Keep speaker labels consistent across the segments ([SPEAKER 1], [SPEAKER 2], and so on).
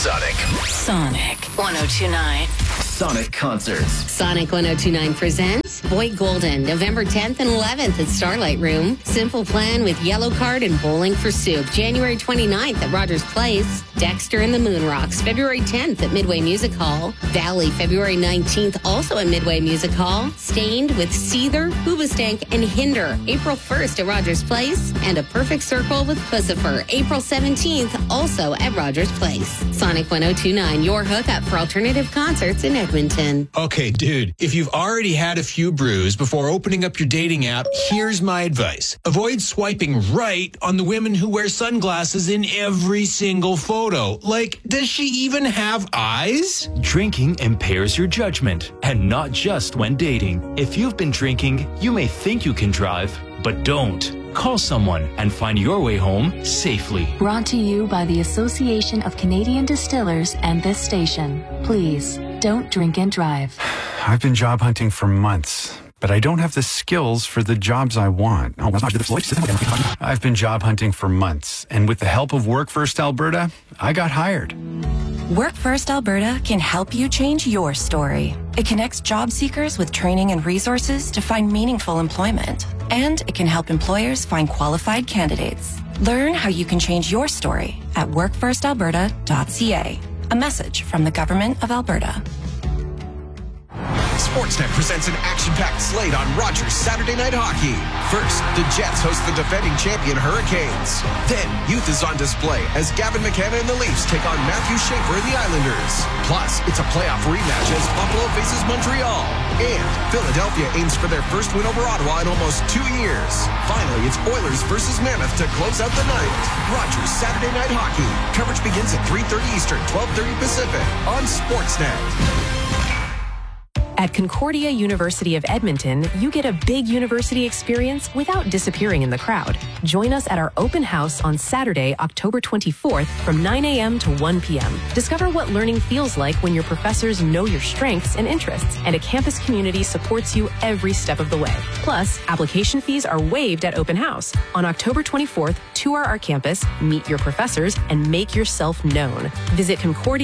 [SPEAKER 1] Sonic.
[SPEAKER 2] Sonic 1029.
[SPEAKER 1] Sonic Concerts.
[SPEAKER 2] Sonic 1029 presents Boyd Golden, November 10th and 11th at Starlight Room. Simple Plan with Yellow Card and Bowling for Soup. January 29th at Rogers Place. Dexter and the Moon Rocks, February 10th at Midway Music Hall. Valley, February 19th, also at Midway Music Hall. Stained with Seether, Hoobastank, and Hinder, April 1st at Rogers Place. And A Perfect Circle with Pussifer, April 17th, also at Rogers Place. Sonic 1029, your hookup for alternative concerts in Edmonton.
[SPEAKER 3] Okay, dude, if you've already had a few brews before opening up your dating app, here's my advice. Avoid swiping right on the women who wear sunglasses in every single photo. Like, does she even have eyes?
[SPEAKER 4] Drinking impairs your judgment, and not just when dating. If you've been drinking, you may think you can drive, but don't. Call someone and find your way home safely.
[SPEAKER 5] Brought to you by the Association of Canadian Distillers and this station. Please, don't drink and drive.
[SPEAKER 6] I've been job hunting for months, but I don't have the skills for the jobs I want. I've been job hunting for months, and with the help of Work First Alberta, I got hired.
[SPEAKER 7] Work First Alberta can help you change your story. It connects job seekers with training and resources to find meaningful employment. And it can help employers find qualified candidates. Learn how you can change your story at workfirstalberta.ca. A message from the Government of Alberta.
[SPEAKER 1] Sportsnet presents an action-packed slate on Rogers Saturday Night Hockey. First, the Jets host the defending champion Hurricanes. Then, youth is on display as Gavin McKenna and the Leafs take on Matthew Schaefer and the Islanders. Plus, it's a playoff rematch as Buffalo faces Montreal. And Philadelphia aims for their first win over Ottawa in almost 2 years. Finally, it's Oilers versus Mammoth to close out the night. Rogers Saturday Night Hockey. Coverage begins at 3:30 Eastern, 12:30 Pacific on Sportsnet.
[SPEAKER 8] At Concordia University of Edmonton, you get a big university experience without disappearing in the crowd. Join us at our open house on Saturday, October 24th from 9 a.m. to 1 p.m. Discover what learning feels like when your professors know your strengths and interests, and a campus community supports you every step of the way. Plus, application fees are waived at open house. On October 24th, tour our campus, meet your professors, and make yourself known. Visit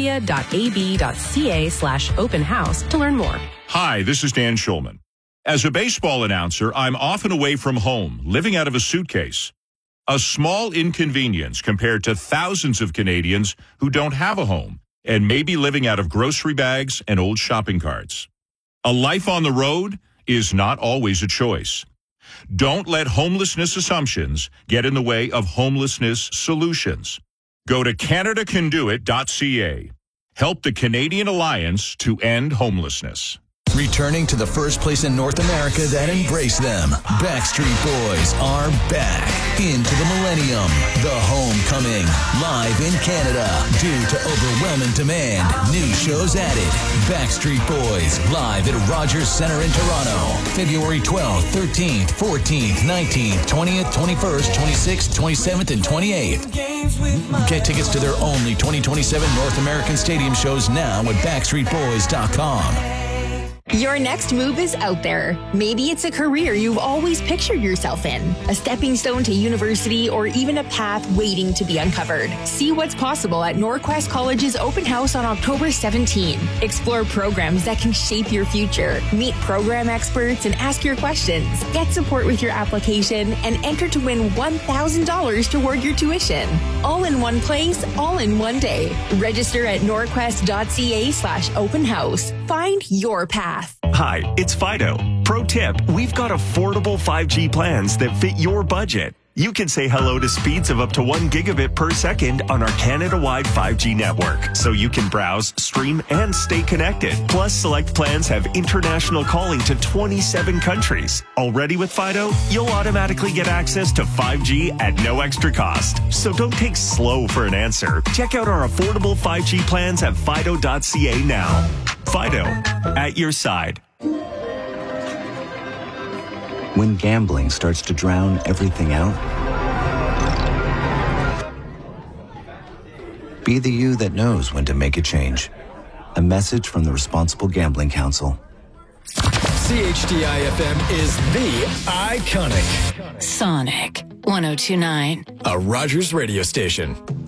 [SPEAKER 8] concordia.ab.ca/open house to learn more.
[SPEAKER 9] Hi, this is Dan Schulman. As a baseball announcer, I'm often away from home, living out of a suitcase. A small inconvenience compared to thousands of Canadians who don't have a home and may be living out of grocery bags and old shopping carts. A life on the road is not always a choice. Don't let homelessness assumptions get in the way of homelessness solutions. Go to CanadaCanDoIt.ca. Help the Canadian Alliance to end homelessness.
[SPEAKER 1] Returning to the first place in North America that embraced them, Backstreet Boys are back into the millennium. The Homecoming, live in Canada. Due to overwhelming demand, new shows added. Backstreet Boys, live at Rogers Centre in Toronto. February 12th, 13th, 14th, 19th, 20th, 21st, 26th, 27th, and 28th. Get tickets to their only 2027 North American stadium shows now at BackstreetBoys.com.
[SPEAKER 10] Your next move is out there. Maybe it's a career you've always pictured yourself in, a stepping stone to university, or even a path waiting to be uncovered. See what's possible at Norquest College's open house on October 17. Explore programs that can shape your future. Meet program experts and ask your questions. Get support with your application and enter to win $1,000 toward your tuition. All in one place, all in one day. Register at norquest.ca/open house. Find your path.
[SPEAKER 11] Hi, it's Fido. Pro tip, we've got affordable 5G plans that fit your budget. You can say hello to speeds of up to 1 gigabit per second on our Canada-wide 5G network, so you can browse, stream, and stay connected. Plus, select plans have international calling to 27 countries. Already with Fido, you'll automatically get access to 5G at no extra cost. So don't take slow for an answer. Check out our affordable 5G plans at fido.ca now. Fido, at your side.
[SPEAKER 12] When gambling starts to drown everything out, be the you that knows when to make a change. A message from the Responsible Gambling Council.
[SPEAKER 1] CHDI-FM is the iconic
[SPEAKER 2] Sonic 1029.
[SPEAKER 1] a Rogers radio station.